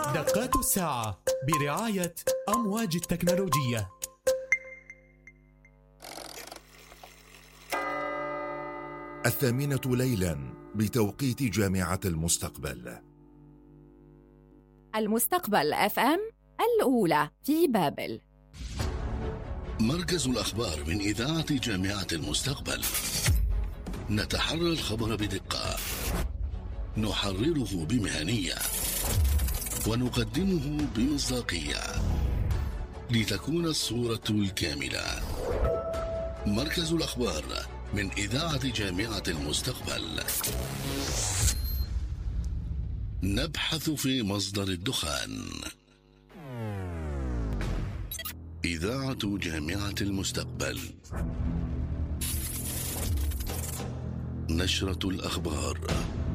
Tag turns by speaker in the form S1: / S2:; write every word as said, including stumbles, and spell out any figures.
S1: دقات الساعة برعاية أمواج التكنولوجية.
S2: الثامنة ليلا بتوقيت جامعة المستقبل.
S3: المستقبل اف ام الأولى في بابل.
S4: مركز الأخبار من إذاعة جامعة المستقبل. نتحرى الخبر بدقة، نحرره بمهنية، ونقدمه بمصداقية لتكون الصورة الكاملة. مركز الأخبار من إذاعة جامعة المستقبل. نبحث في مصدر الدخان. إذاعة جامعة المستقبل. نشرة الأخبار.